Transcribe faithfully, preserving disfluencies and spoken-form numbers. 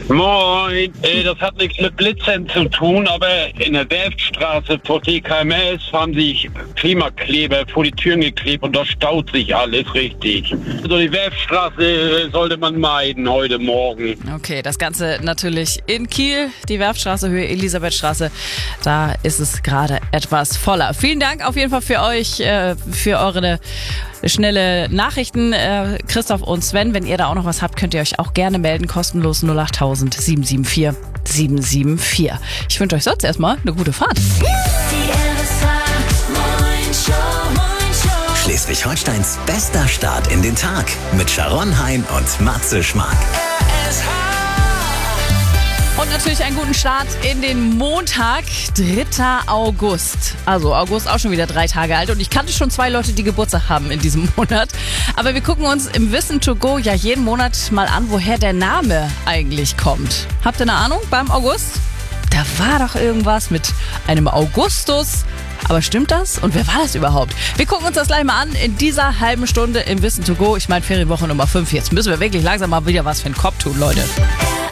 Moin, äh, das hat nichts mit Blitzen zu tun, aber in der Werftstraße vor T K M S haben sich Klimakleber vor die Türen geklebt und da staut sich alles richtig. Also die Werftstraße sollte man meiden heute Morgen. Okay, das Ganze natürlich in Kiel, die Werftstraße, Höhe Elisabethstraße. Da ist es gerade etwas voller. Vielen Dank auf jeden Fall für euch, äh, für eure schnelle Nachrichten, äh, Christoph und Sven. Wenn ihr da auch noch was habt, könnt ihr euch auch gerne melden. Kostenlos null acht tausend sieben sieben vier sieben sieben vier. Ich wünsche euch sonst erstmal eine gute Fahrt. Schleswig-Holsteins bester Start in den Tag mit Sharon Hein und Matze Schmark. Und natürlich einen guten Start in den Montag, dritter August. Also August auch schon wieder drei Tage alt und ich kannte schon zwei Leute, die Geburtstag haben in diesem Monat. Aber wir gucken uns im Wissen to go ja jeden Monat mal an, woher der Name eigentlich kommt. Habt ihr eine Ahnung beim August? Da war doch irgendwas mit einem Augustus. Aber stimmt das? Und wer war das überhaupt? Wir gucken uns das gleich mal an in dieser halben Stunde im Wissen to go. Ich meine Ferienwoche Nummer fünf. Jetzt müssen wir wirklich langsam mal wieder was für den Kopf tun, Leute.